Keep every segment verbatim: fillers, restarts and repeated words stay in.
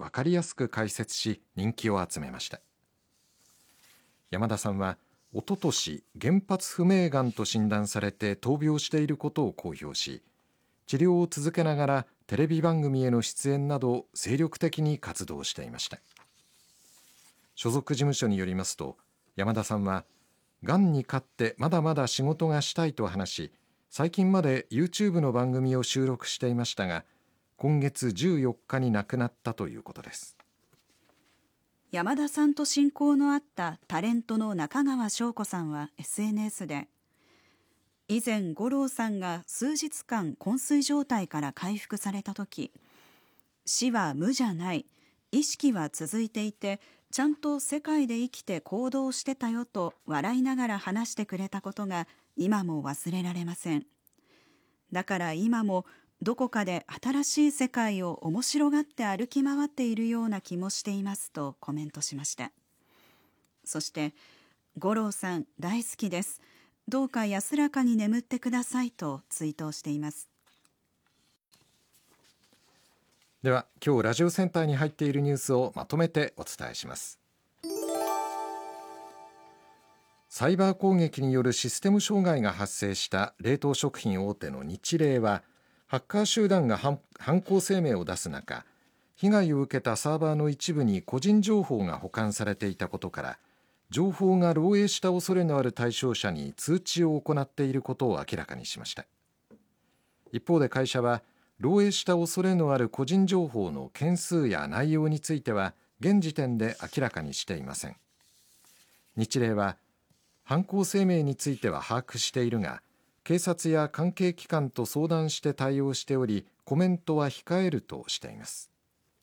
分かりやすく解説し人気を集めました。山田さんはおととし原発不明がんと診断されて闘病していることを公表し、治療を続けながらテレビ番組への出演など精力的に活動していました。所属事務所によりますと、山田さんはがんに勝ってまだまだ仕事がしたいと話し、最近まで YouTube の番組を収録していましたが、今月じゅうよっかに亡くなったということです。 山田さんと親交のあったタレントの中川翔子さんは エスエヌエス で、以前五郎さんが数日間昏睡状態から回復された時、死は無じゃない、意識は続いていてちゃんと世界で生きて行動してたよと笑いながら話してくれたことが今も忘れられません。だから今もどこかで新しい世界を面白がって歩き回っているような気もしていますとコメントしました。そして五郎さん大好きです、どうか安らかに眠ってくださいと追悼しています。 では今日ラジオセンターに入っているニュースをまとめてお伝えします。サイバー攻撃によるシステム障害が発生した冷凍食品大手のニチレイは、ハッカー集団が犯行声明を出す中、被害を受けたサーバーの一部に個人情報が保管されていたことから、情報が漏洩した恐れのある対象者に通知を行っていることを明らかにしました。一方で会社は、漏洩した恐れのある個人情報の件数や内容については現時点で明らかにしていません。日例は、犯行声明については把握しているが、警察や関係機関と相談して対応しており、コメントは控えるとしています。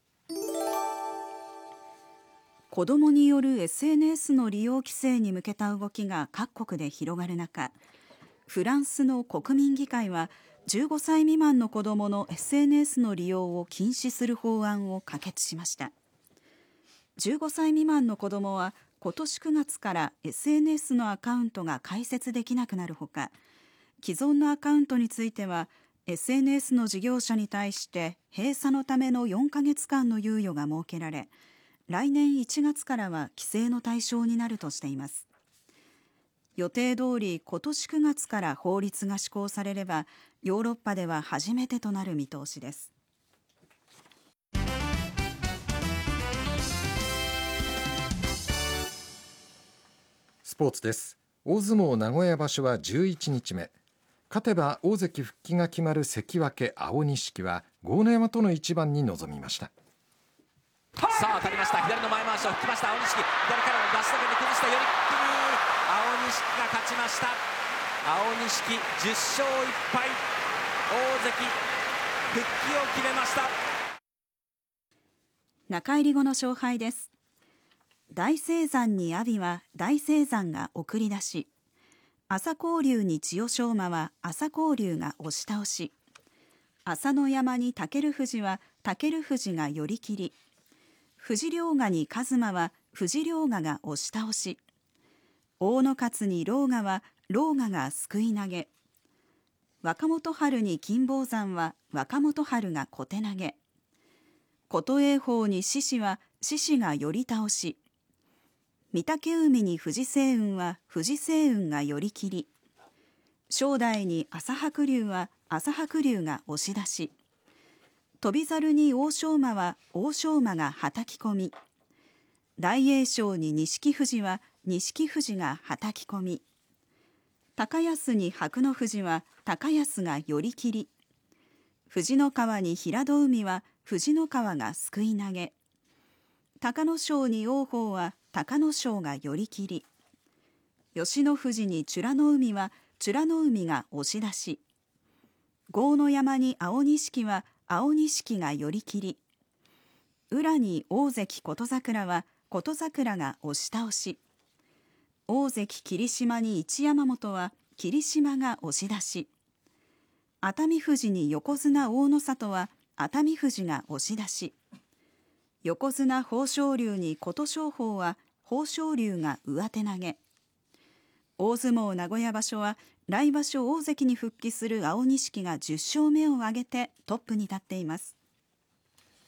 子どもによる エスエヌエス の利用規制に向けた動きが各国で広がる中、フランスの国民議会はじゅうごさい未満の子どもの エスエヌエス の利用を禁止する法案を可決しました。じゅうごさい未満の子どもは今年くがつから エスエヌエス のアカウントが開設できなくなるほか、既存のアカウントについては エスエヌエス の事業者に対して閉鎖のためのよんかげつかんの猶予が設けられ、来年いちがつからは規制の対象になるとしています。予定通り今年くがつから法律が施行されれば、ヨーロッパでは初めてとなる見通しです。 スポーツです。大相撲名古屋場所はじゅういちにちめ、勝てば大関復帰が決まる関脇青錦は豪ノ山との一番に臨みました。 さあ当たりました、左の前回しを引きました青錦、左からの出し投げで崩した寄り切り、青錦が勝ちました。青錦じゅっしょういっぱい、大関復帰を決めました。 中入り後の勝敗です。大青山に阿炎は大青山が送り出し、朝紅龍に千代翔馬は朝紅龍が押し倒し、朝乃山に武富士は武富士が寄り切り、富士良賀に一馬は富士良賀が押し倒し、大野勝に狼雅は狼雅がすくい投げ、若元春に金峰山は若元春が小手投げ、琴栄鵬に獅子は獅子が寄り倒し、御嶽海に藤青雲は藤青雲が寄り切り、正代に朝白龍は朝白龍が押し出し、翔猿に欧勝馬は欧勝馬がはたき込み、大栄翔に錦富士は錦富士がはたき込み、高安に白の富士は高安が寄り切り、富士の川に平戸海は富士の川がすくい投げ、隆の勝に王鵬は隆の勝が寄り切り、吉野富士に美らの海は美らの海が押し出し、豪ノ山に青錦は青錦が寄り切り、宇良に大関琴櫻は琴櫻が押し倒し、大関霧島に一山本は霧島が押し出し、熱海富士に横綱大野里は熱海富士が押し出し、横綱豊昇龍に琴勝峰は豊昇龍が上手投げ。大相撲名古屋場所は来場所大関に復帰する青錦がじゅっしょうめを挙げてトップに立っています。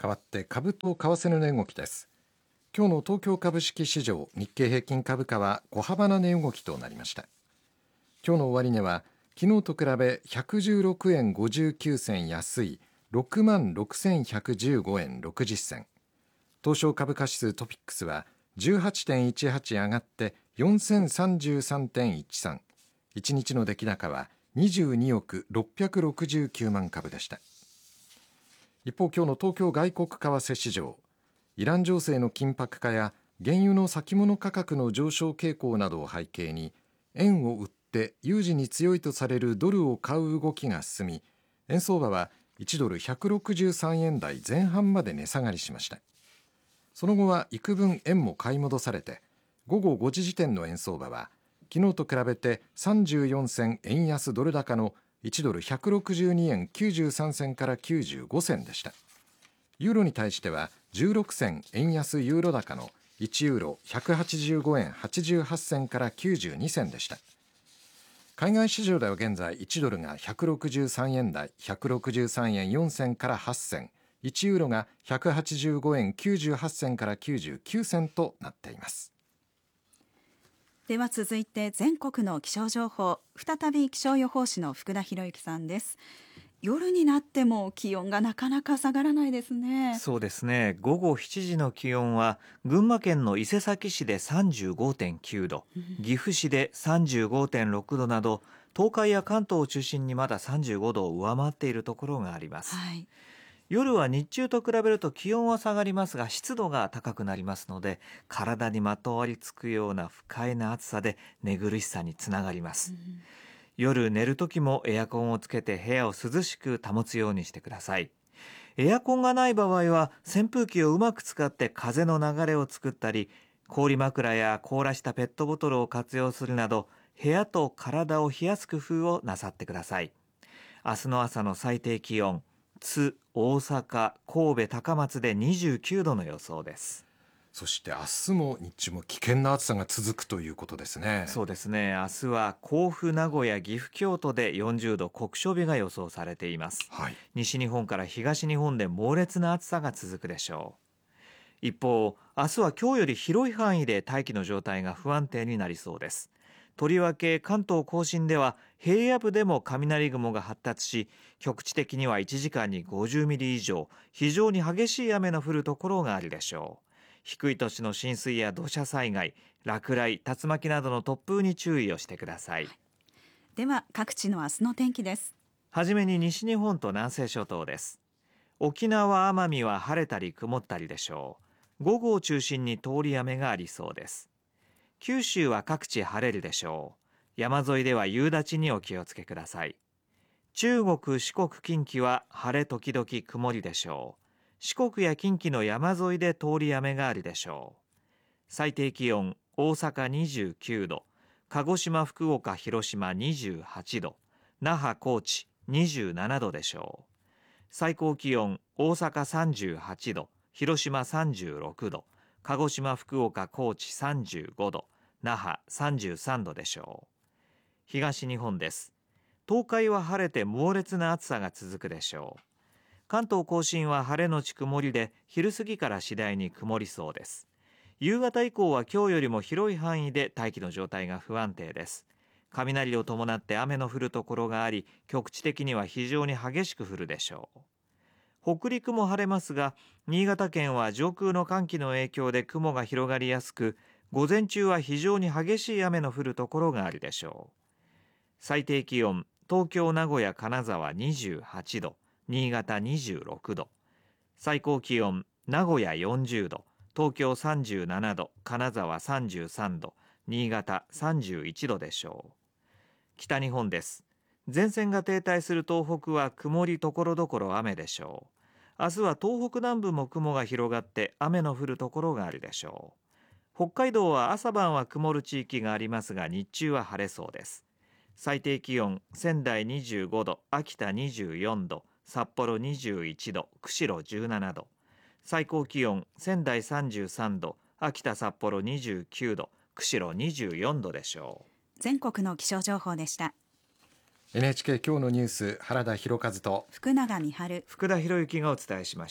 変わって株と為替の値動きです。今日の東京株式市場、日経平均株価は小幅な値動きとなりました。今日の終値は昨日と比べひゃくじゅうろくえんごじゅうきゅう銭安い ろくまんろくせんひゃくじゅうごえんろくじゅっ銭、東証株価指数トピックスは じゅうはちてんいちはち 上がってよんせんさんじゅうさんてんいちさん、いちにちの出来高はにじゅうにおくろっぴゃくろくじゅうきゅうまん株でした。一方、今日の東京外国為替市場、イラン情勢の緊迫化や原油の先物価格の上昇傾向などを背景に、円を売って有事に強いとされるドルを買う動きが進み、円相場はいちドルひゃくろくじゅうさんえん台前半まで値下がりしました。その後は幾分円も買い戻されて、午後ごじ時点の円相場は昨日と比べてさんじゅうよん銭円安ドル高のいちドルひゃくろくじゅうにえんきゅうじゅうさん銭からきゅうじゅうご銭でした。ユーロに対してはじゅうろく銭円安ユーロ高のいちユーロひゃくはちじゅうごえんはちじゅうはち銭からきゅうじゅうに銭でした。海外市場では現在いちドルがひゃくろくじゅうさんえん台、ひゃくろくじゅうさんえんよん銭からはち銭、いちユーロがひゃくはちじゅうごえんきゅうじゅうはち銭からきゅうじゅうきゅう銭となっています。 では続いて全国の気象情報、再び気象予報士の福田博之さんです。夜になっても気温がなかなか下がらないですね。 そうですね。午後しちじの気温は群馬県の伊勢崎市で さんじゅうごてんきゅうど、岐阜市で さんじゅうごてんろくどなど、東海や関東を中心にまださんじゅうごどを上回っているところがあります。 はい、 夜は日中と比べると気温は下がりますが、湿度が高くなりますので、体にまとわりつくような不快な暑さで寝苦しさにつながります。うん、夜寝る時もエアコンをつけて部屋を涼しく保つようにしてください。エアコンがない場合は扇風機をうまく使って風の流れを作ったり、氷枕や凍らしたペットボトルを活用するなど、部屋と体を冷やす工夫をなさってください。明日の朝の最低気温、津、大阪、神戸、高松でにじゅうきゅうどの予想です。 そして明日も日中も危険な暑さが続くということですね。 そうですね。明日は甲府、名古屋、岐阜、京都でよんじゅうど、酷暑日が予想されています。 はい、 西日本から東日本で猛烈な暑さが続くでしょう。一方、明日は今日より広い範囲で大気の状態が不安定になりそうです。とりわけ関東甲信では平野部でも雷雲が発達し、局地的にはいちじかんにごじゅうミリ以上、非常に激しい雨の降るところがあるでしょう。低い土地の浸水や土砂災害、落雷、竜巻などの突風に注意をしてください。 では各地の明日の天気です。 はじめに西日本と南西諸島です。沖縄・奄美は晴れたり曇ったりでしょう。午後を中心に通り雨がありそうです。九州は各地晴れるでしょう。山沿いでは夕立にお気をつけください。中国、四国、近畿は晴れ時々曇りでしょう。四国や近畿の山沿いで通り雨があるでしょう。最低気温、大阪にじゅうきゅうど、鹿児島、福岡、広島にじゅうはちど、那覇、高知にじゅうななどでしょう。最高気温、大阪さんじゅうはちど、広島さんじゅうろくど、鹿児島、福岡、高知さんじゅうごど、那覇さんじゅうさんどでしょう。東日本です。東海は晴れて猛烈な暑さが続くでしょう。関東甲信は晴れのち曇りで、昼過ぎから次第に曇りそうです。夕方以降は今日よりも広い範囲で大気の状態が不安定です。雷を伴って雨の降るところがあり、局地的には非常に激しく降るでしょう。北陸も晴れますが、新潟県は上空の寒気の影響で雲が広がりやすく、午前中は非常に激しい雨の降るところがあるでしょう。最低気温、東京、名古屋、金沢にじゅうはちど、新潟にじゅうろくど、最高気温、名古屋よんじゅうど、東京さんじゅうななど、金沢さんじゅうさんど、新潟さんじゅういちどでしょう。北日本です。前線が停滞する東北は曇りところどころ雨でしょう。明日は東北南部も雲が広がって雨の降るところがあるでしょう。北海道は朝晩は曇る地域がありますが、日中は晴れそうです。最低気温、仙台にじゅうごど、秋田にじゅうよんど、札幌にじゅういちど、釧路じゅうななど、最高気温、仙台さんじゅうさんど、秋田、札幌にじゅうきゅうど、釧路にじゅうよんどでしょう。 全国の気象情報でした。 エヌエイチケー 今日のニュース、原田博和と福永美春、 福田博之がお伝えしました。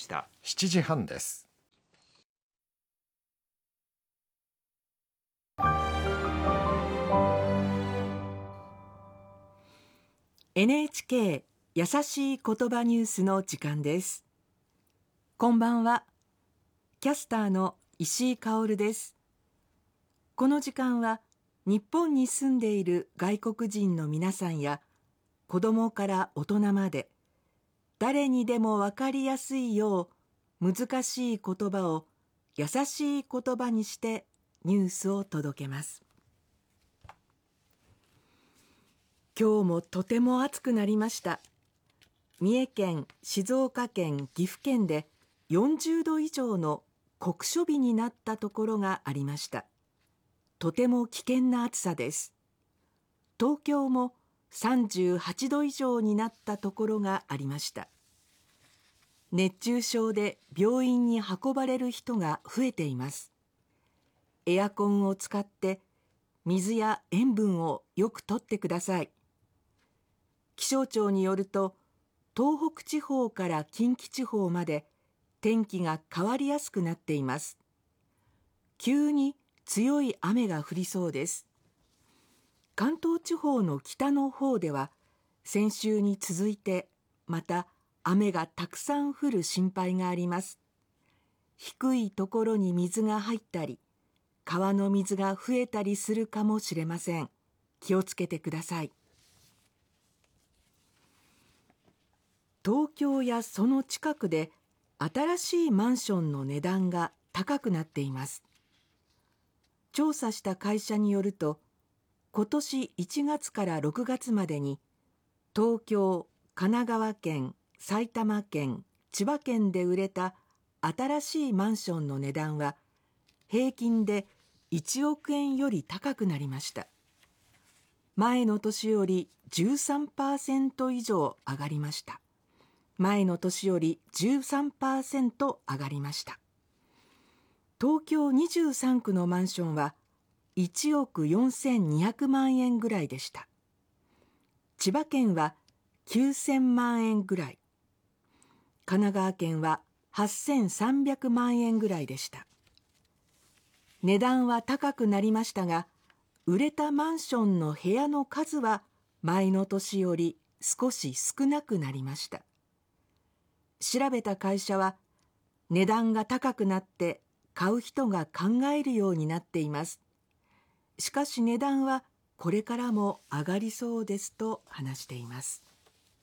しちじはんです。 エヌエイチケー やさしい言葉ニュースの時間です。こんばんは。キャスターの石井香織です。この時間は日本に住んでいる外国人の皆さんや子どもから大人まで誰にでもわかりやすいよう難しい言葉を優しい言葉にしてニュースを届けます。今日もとても暑くなりました。三重県、静岡県、岐阜県でよんじゅうど以上の酷暑日になったところがありました。とても危険な暑さです。東京もさんじゅうはちど以上になったところがありました。熱中症で病院に運ばれる人が増えています。エアコンを使って水や塩分をよくとってください。気象庁によると、東北地方から近畿地方まで天気が変わりやすくなっています。急に強い雨が降りそうです。関東地方の北の方では、先週に続いてまた雨がたくさん降る心配があります。低いところに水が入ったり、川の水が増えたりするかもしれません。気をつけてください。東京やその近くで新しいマンションの値段が高くなっています。調査した会社によると、今年いちがつからろくがつまでに東京、神奈川県、埼玉県、千葉県で売れた新しいマンションの値段は平均でいちおくえんより高くなりました。前の年より じゅうさんパーセント 以上上がりました。前の年より じゅうさんパーセント 上がりました。東京にじゅうさんくのマンションはいちおくよんせんにひゃくまんえんぐらいでした。千葉県はきゅうせんまんえんぐらい、神奈川県ははっせんさんびゃくまんえんぐらいでした。値段は高くなりましたが、売れたマンションの部屋の数は前の年より少し少なくなりました。調べた会社は、値段が高くなって買う人が考えるようになっています。しかし値段はこれからも上がりそうですと話しています。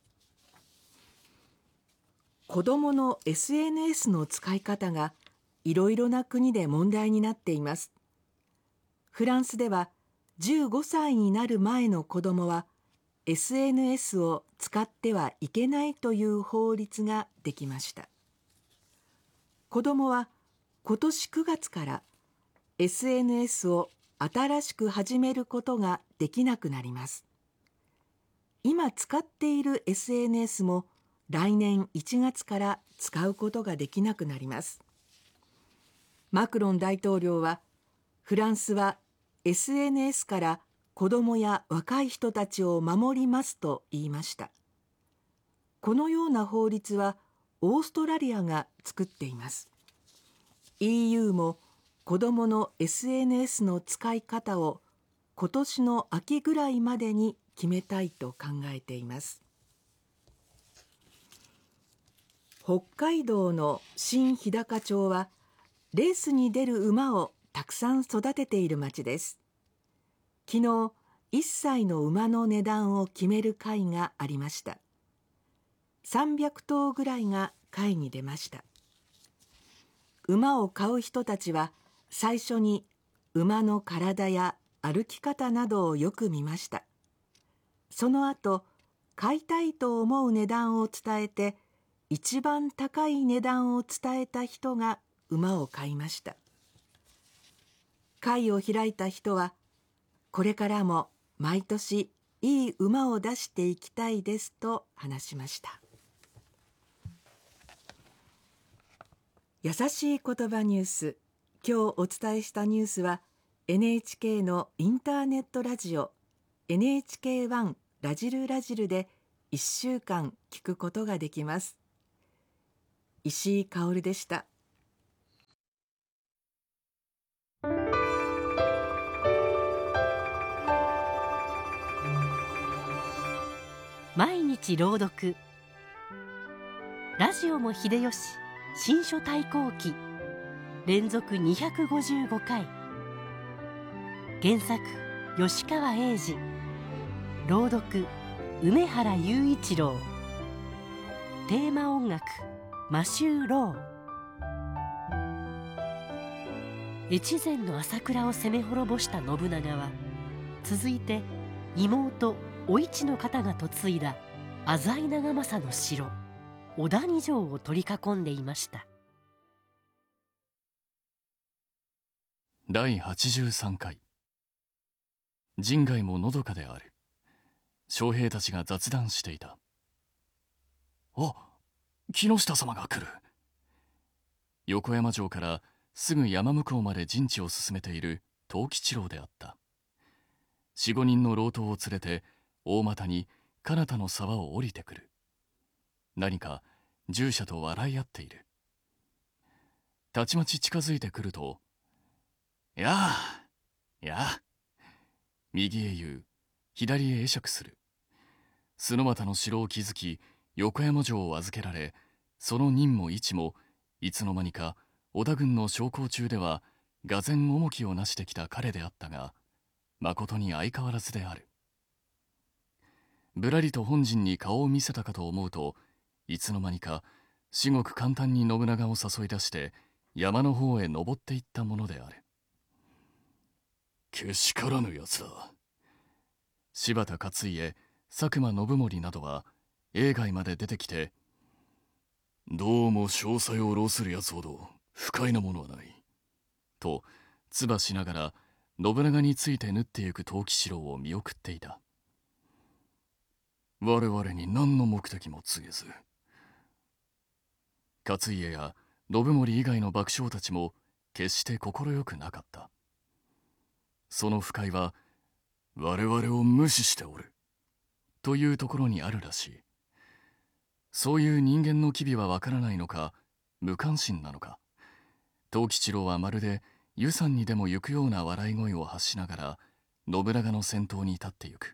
子どもの エスエヌエス の使い方がいろいろな国で問題になっています。フランスではじゅうごさいになる前の子どもはエスエヌエス を使ってはいけないという法律ができました。子どもは今年くがつから エスエヌエス を新しく始めることができなくなります。今使っている エスエヌエス も来年いちがつから使うことができなくなります。マクロン大統領は、フランスは エスエヌエス から子どもや若い人たちを守りますと言いました。このような法律はオーストラリアが作っています。イーユー も子どもの エスエヌエス の使い方を今年の秋ぐらいまでに決めたいと考えています。北海道の新日高町はレースに出る馬をたくさん育てている町です。昨日、いっさいの馬の値段を決める会がありました。さんびゃくとうぐらいが会に出ました。馬を買う人たちは最初に馬の体や歩き方などをよく見ました。その後、買いたいと思う値段を伝えて、一番高い値段を伝えた人が馬を買いました。会を開いた人は、これからも毎年いい馬を出していきたいですと話しました。優しい言葉ニュース。今日お伝えしたニュースは エヌエイチケー のインターネットラジオ エヌエイチケーワン ラジルラジルでいっしゅうかん聞くことができます。 石井薫でした。 毎日朗読。ラジオも秀吉新書対抗記連続にひゃくごじゅうごかい。原作吉川英治、朗読梅原雄一郎。テーマ音楽マシュー・ロー。越前の朝倉を攻め滅ぼした信長は、続いて妹お市の方が嫁いだ浅井長政の城小谷城を取り囲んでいました。 だいはちじゅうさんかい。人外ものどかである。将兵たちが雑談していた。あ、木下様が来る。横山城からすぐ山向こうまで陣地を進めている藤吉郎であった。四五人の郎党を連れて大股に彼方の沢を降りてくる。何か従者と笑い合っている。たちまち近づいてくると、やあ、やあ。右へ言う、左へ会釈する。洲俣の城を築き、横山城を預けられ、その任も位置も、いつの間にか織田軍の将校中では、俄然重きをなしてきた彼であったが、まことに相変わらずである。ぶらりと本陣に顔を見せたかと思うと、いつの間にか至極簡単に信長を誘い出して山の方へ登っていったものである。けしからぬやつだ。柴田勝家、佐久間信盛などは営外まで出てきて、どうも詳細を浪するやつほど不快なものはない。と唾しながら信長について縫ってゆく藤吉郎を見送っていた。我々に何の目的も告げず。勝家や信盛以外の幕将たちも決して快くなかった。その不快は我々を無視しておるというところにあるらしい。そういう人間の機微はわからないのか、無関心なのか、藤吉郎はまるで湯山にでも行くような笑い声を発しながら信長の先頭に立ってゆく。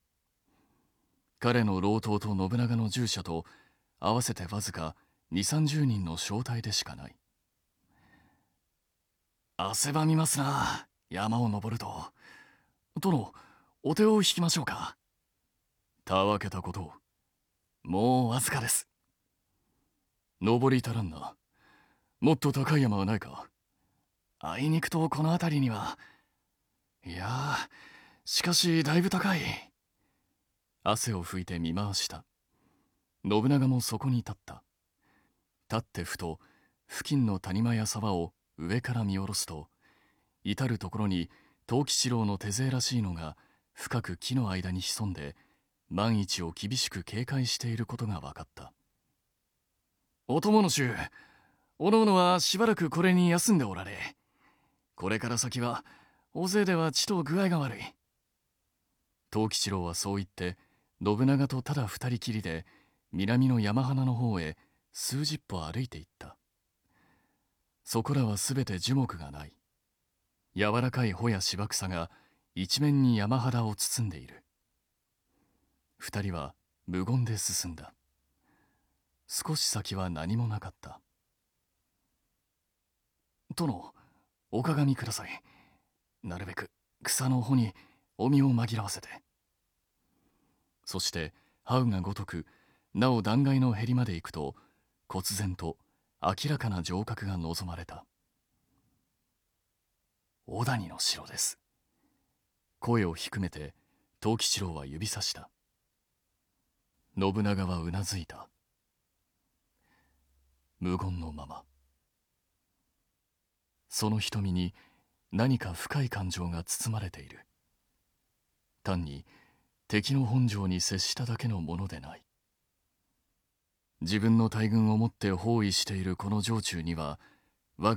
彼の郎党と信長の従者と合わせてわずか二三十人の小隊でしかない。汗ばみますな、山を登ると。殿、お手を引きましょうか。たわけたことを。もうわずかです。登り足らんな。もっと高い山はないか。あいにくとこの辺りには。いやー、しかしだいぶ高い。汗を拭いて見回した。信長もそこに立った。立ってふと付近の谷間や沢を上から見下ろすと、至る所に藤吉郎の手勢らしいのが深く木の間に潜んで万一を厳しく警戒していることが分かった。お供の衆、おのおのはしばらくこれに休んでおられ。これから先は大勢ではちと具合が悪い。藤吉郎はそう言って信長とただ二人きりで南の山鼻の方へ数十歩歩いていった。そこらはすべて樹木がない。柔らかい穂や芝草が一面に山肌を包んでいる。二人は無言で進んだ。少し先は何もなかった。殿、おかがみください。なるべく草の穂にお身を紛らわせて。そして這うがごとくなお断崖のへりまで行くと、忽然と明らかな城郭が望まれた。小谷の城です。声を低めて藤吉郎は指さした。信長はうなずいた。無言のまま。その瞳に何か深い感情が包まれている。単に敵の本城に接しただけのものでない。自分の大軍をもって包囲しているこの城中には